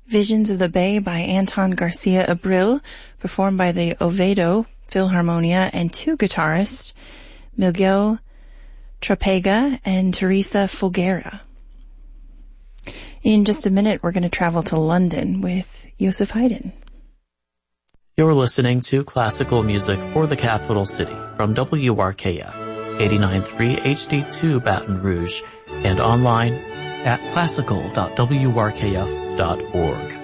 Visions of the Bay by Anton Garcia Abril, performed by the Oviedo Philharmonia and two guitarists, Miguel Trapega and Teresa Folguera. In just a minute, we're going to travel to London with Joseph Haydn. You're listening to classical music for the capital city from WRKF 89.3 HD2 Baton Rouge and online at classical.wrkf.org.